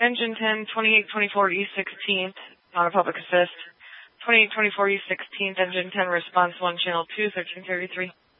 Engine 10, 2824 East 16th, on a public assist. 2824 East 16th, Engine 10, response 1, channel 2, 1333.